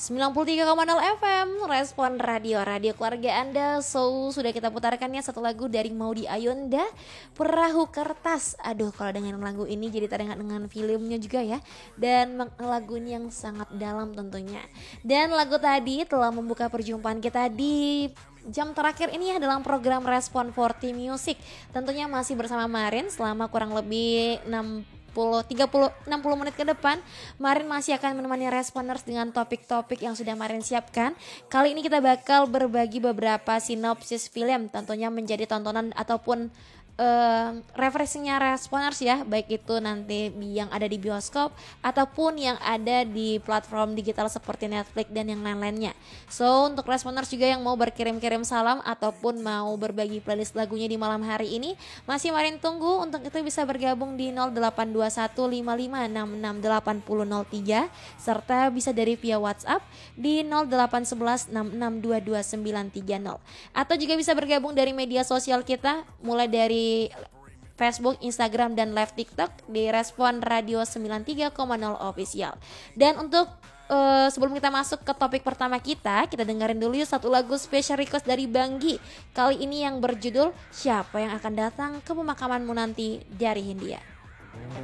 93,0 FM, Respon Radio, radio keluarga Anda. So, sudah kita putarkan ya satu lagu dari Maudy Ayunda, Perahu Kertas. Aduh, kalau dengan lagu ini jadi teringat dengan filmnya juga ya. Dan lagu ini yang sangat dalam tentunya. Dan lagu tadi telah membuka perjumpaan kita di jam terakhir ini ya dalam program Respon 40 Music. Tentunya masih bersama Marin selama kurang lebih 60 menit ke depan. Marin masih akan menemani Responers dengan topik-topik yang sudah Marin siapkan. Kali ini kita bakal berbagi beberapa sinopsis film, tentunya menjadi tontonan ataupun refreshingnya Responers ya, baik itu nanti yang ada di bioskop ataupun yang ada di platform digital seperti Netflix dan yang lain-lainnya. So, untuk Responers juga yang mau berkirim-kirim salam ataupun mau berbagi playlist lagunya di malam hari ini, masih Marin tunggu. Untuk itu bisa bergabung di 082155668003 serta bisa dari via WhatsApp di 081166222930, atau juga bisa bergabung dari media sosial kita mulai dari Facebook, Instagram, dan live TikTok di Respon Radio 93,0 Official. Dan untuk sebelum kita masuk ke topik pertama kita dengerin dulu yuk satu lagu special request dari Banggi. Kali ini yang berjudul Siapa Yang Akan Datang ke Pemakamanmu Nanti dari Hindia.